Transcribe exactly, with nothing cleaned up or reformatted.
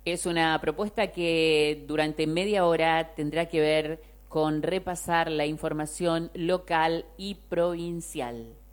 Es una propuesta que durante media hora tendrá que ver con repasar la información local y provincial.